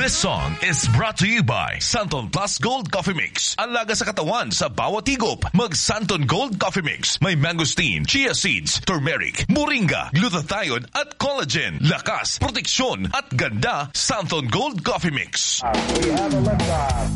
This song is brought to you by Santon Plus Gold Coffee Mix. Alaga sa katawan sa bawat higop. Mag Santon Gold Coffee Mix. May mangosteen, chia seeds, turmeric, moringa, glutathione at collagen. Lakas, proteksyon at ganda. Santon Gold Coffee Mix. We have a liftoff.